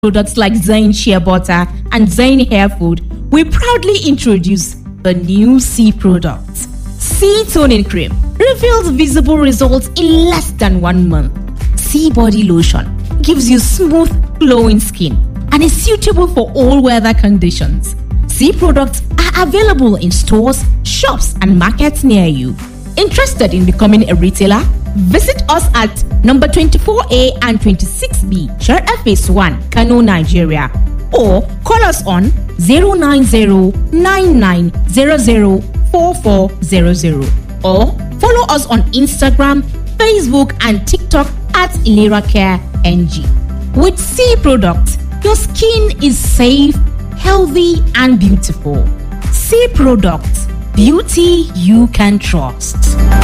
products like Zain Shea Butter and Zain Hair Food, we proudly introduce the new C products. C Toning Cream reveals visible results in less than 1 month. C Body Lotion gives you smooth, glowing skin and is suitable for all weather conditions. C products are available in stores, shops, and markets near you. Interested in becoming a retailer? Visit us at number 24A and 26B, Sharaɗa Phase 1, Kano, Nigeria. Or call us on 090-9900-4400. Or follow us on Instagram, Facebook, and TikTok at IleraCareNG. With C products, your skin is safe, healthy, and beautiful. C products, beauty you can trust.